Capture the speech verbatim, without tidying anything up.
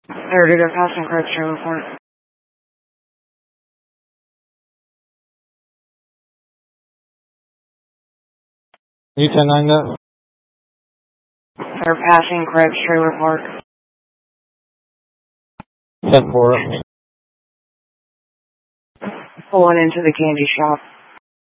There, dude, I'm passing Craig's trailer for it. You ten nine that? They're passing Craig's trailer park. ten four. Pulling into the candy shop.